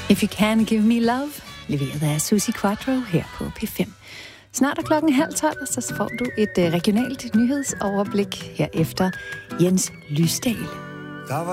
If You Can Give Me Love, leveret af Suzi Quatro her på P5. Snart er 11:30, så får du et regionalt nyhedsoverblik herefter Jens Lysdal.